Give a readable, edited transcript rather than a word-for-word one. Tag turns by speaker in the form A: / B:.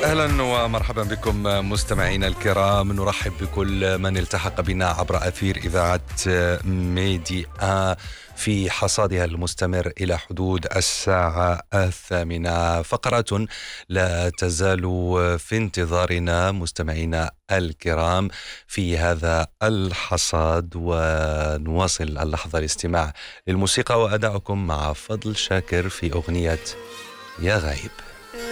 A: أهلا ومرحبا بكم مستمعينا الكرام. نرحب بكل من التحق بنا عبر أثير إذاعة ميديا في حصادها المستمر إلى حدود الساعة 8. فقرة لا تزال في انتظارنا مستمعينا الكرام في هذا الحصاد، ونواصل اللحظة الاستماع للموسيقى وأداؤكم مع فضل شاكر في أغنية يا غايب.